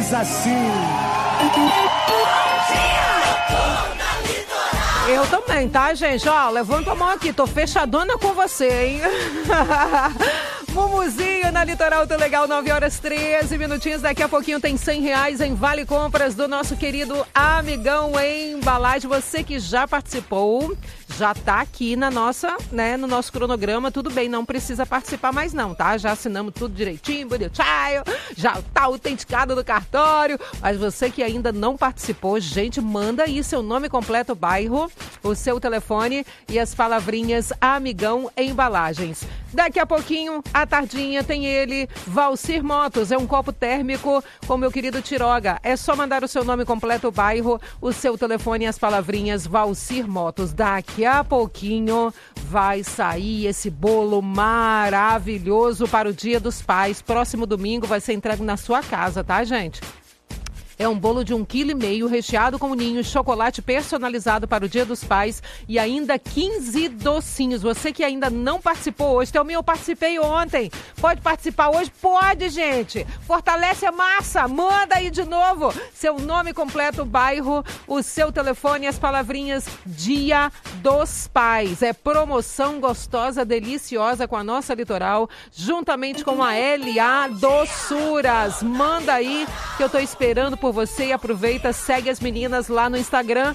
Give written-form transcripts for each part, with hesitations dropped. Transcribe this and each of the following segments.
diz assim. Eu também, tá, gente? Ó, levanta a mão aqui, tô fechadona com você, hein? Mumuzinho na Litoral do Legal, 9h13. Daqui a pouquinho tem R$100 em Vale Compras do nosso querido Amigão em Embalagem. Você que já participou, já tá aqui na nossa, né, no nosso cronograma. Tudo bem, não precisa participar mais não, tá? Já assinamos tudo direitinho, bonitinho, já tá autenticado no cartório. Mas você que ainda não participou, gente, manda aí seu nome completo, bairro, o seu telefone e as palavrinhas Amigão em Embalagens. Daqui a pouquinho, à tardinha, tem ele, Valcir Motos. É um copo térmico com meu querido Tiroga. É só mandar o seu nome completo, o bairro, o seu telefone e as palavrinhas Valcir Motos. Daqui a pouquinho vai sair esse bolo maravilhoso para o Dia dos Pais. Próximo domingo vai ser entregue na sua casa, tá, gente? É um bolo de 1,5 kg recheado com ninho, chocolate personalizado para o Dia dos Pais e ainda 15 docinhos. Você que ainda não participou hoje, eu participei ontem. Pode participar hoje? Pode, gente. Fortalece a massa. Manda aí de novo seu nome completo, bairro, o seu telefone e as palavrinhas Dia dos Pais. É promoção gostosa, deliciosa com a nossa Litoral, juntamente com a LA Doçuras. Manda aí que eu tô esperando por você e aproveita, segue as meninas lá no Instagram,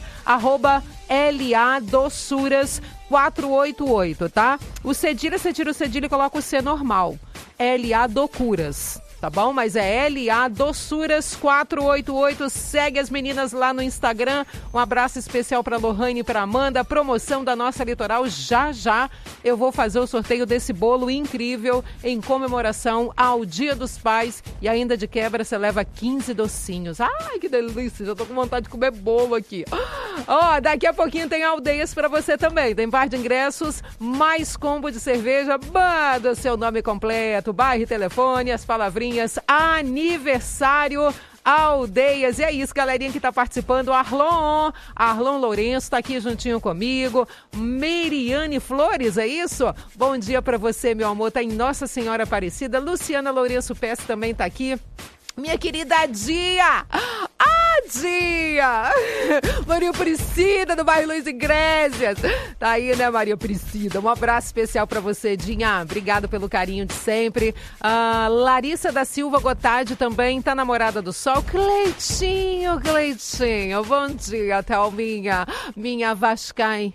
@LADoçuras488, tá? O cedilha, você tira o cedilha e coloca o C normal. LA Docuras, tá bom? Mas é LA Doçuras488, segue as meninas lá no Instagram. Um abraço especial pra Lohane e pra Amanda, promoção da nossa Litoral. Já eu vou fazer o sorteio desse bolo incrível em comemoração ao Dia dos Pais e ainda de quebra você leva 15 docinhos. Ai, que delícia, já tô com vontade de comer bolo aqui. Ó, daqui a pouquinho tem Aldeias pra você também. Tem par de ingressos, mais combo de cerveja. Manda seu nome completo, bairro e telefone, as palavrinhas aniversário Aldeias. E é isso, galerinha que tá participando. Arlon Lourenço tá aqui juntinho comigo. Meiriane Flores, é isso? Bom dia pra você, meu amor. Tá em Nossa Senhora Aparecida. Luciana Lourenço Pérez também tá aqui. Minha querida Dia! Dia! Maria Priscila, do bairro Luiz Igrejas. Tá aí, né, Maria Priscila? Um abraço especial pra você, Dinha. Obrigado pelo carinho de sempre. Larissa da Silva Gottardi também tá namorada do Sol. Cleitinho. Bom dia, Thelminha. Minha Vascaim.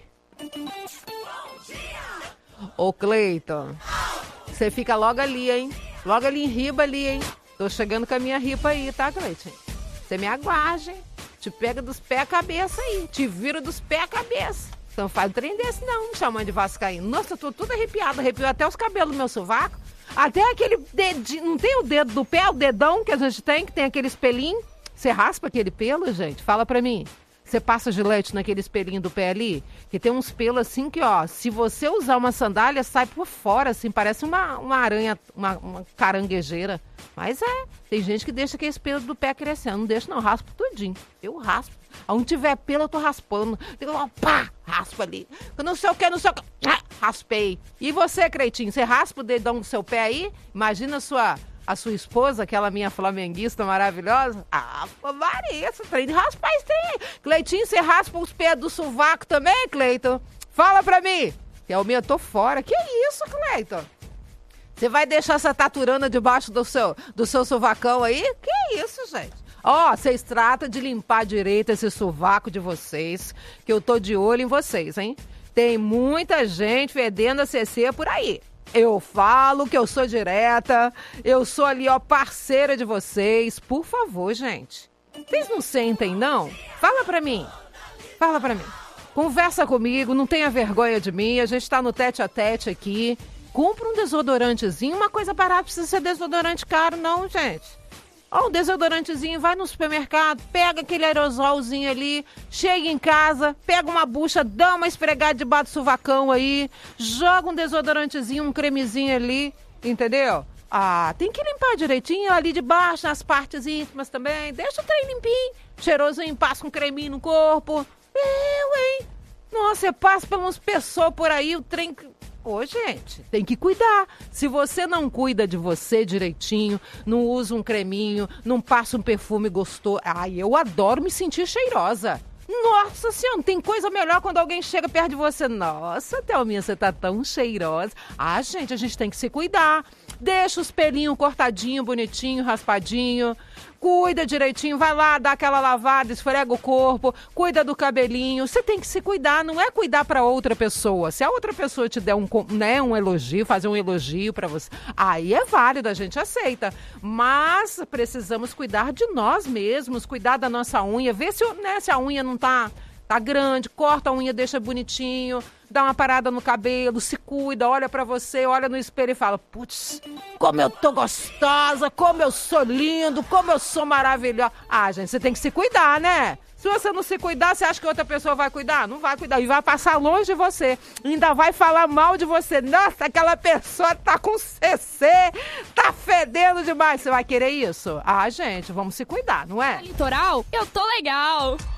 Ô, Cleiton, você fica logo ali, hein? Logo ali em riba ali, hein? Tô chegando com a minha ripa aí, tá, Cleiton? Você me aguarde, hein? Te pega dos pés à cabeça aí. Te vira dos pés à cabeça. Você não faz um trem desse, não, me chamando de vascaíno. Nossa, eu tô tudo arrepiada. Arrepiou até os cabelos do meu sovaco. Até aquele dedinho. Não tem o dedo do pé, o dedão que a gente tem, que tem aquele espelhinho? Você raspa aquele pelo, gente? Fala pra mim. Você passa gilete naquele espelhinho do pé ali? Que tem uns pelos assim que, ó, se você usar uma sandália, sai por fora, assim, parece uma aranha, uma caranguejeira. Mas tem gente que deixa aquele pelo do pé crescendo. Não deixa não, raspo tudinho. Eu raspo. Onde tiver pelo, eu tô raspando. Pá, raspa ali. Não sei o que. Raspei. E você, Creitinho, você raspa o dedão do seu pé aí? Imagina a sua esposa, aquela minha flamenguista maravilhosa. Maria, esse trem de raspar esse trem. Cleitinho, você raspa os pés do sovaco também, Cleiton? Fala pra mim. Eu tô fora. Que isso, Cleiton? Você vai deixar essa taturana debaixo do seu sovacão aí? Que isso, gente? Ó, vocês tratam de limpar direito esse sovaco de vocês, que eu tô de olho em vocês, hein? Tem muita gente fedendo a CC por aí. Eu falo que eu sou direta, eu sou ali, ó, parceira de vocês. Por favor, gente. Vocês não sentem, não? Fala pra mim. Conversa comigo, não tenha vergonha de mim. A gente tá no tete a tete aqui. Compra um desodorantezinho, uma coisa barata, precisa ser desodorante caro, não, gente. Ó, um desodorantezinho, vai no supermercado, pega aquele aerosolzinho ali, chega em casa, pega uma bucha, dá uma esfregada debaixo do sovacão aí, joga um desodorantezinho, um cremezinho ali, entendeu? Tem que limpar direitinho ali de baixo, nas partes íntimas também, deixa o trem limpinho, cheirosinho, passa um creminho no corpo. Nossa, você passa por umas pessoas por aí, o trem Ô, gente, tem que cuidar. Se você não cuida de você direitinho, não usa um creminho, não passa um perfume gostoso... Ai, eu adoro me sentir cheirosa. Nossa senhora, não tem coisa melhor quando alguém chega perto de você. Nossa, Thelminha, você tá tão cheirosa. Ah, gente, a gente tem que se cuidar. Deixa os pelinhos cortadinho, bonitinho, raspadinho. Cuida direitinho, vai lá, dá aquela lavada, esfrega o corpo, cuida do cabelinho. Você tem que se cuidar, não é cuidar pra outra pessoa. Se a outra pessoa te der um elogio, fazer um elogio pra você, aí é válido, a gente aceita. Mas precisamos cuidar de nós mesmos, cuidar da nossa unha, ver se a unha não tá grande, corta a unha, deixa bonitinho, dá uma parada no cabelo, se cuida, olha pra você, olha no espelho e fala, putz, como eu tô gostosa, como eu sou lindo, como eu sou maravilhosa. Ah, gente, você tem que se cuidar, né? Se você não se cuidar, você acha que outra pessoa vai cuidar? Não vai cuidar. E vai passar longe de você. Ainda vai falar mal de você. Nossa, aquela pessoa tá com CC, tá fedendo demais. Você vai querer isso? Ah, gente, vamos se cuidar, não é? Litoral, eu tô legal.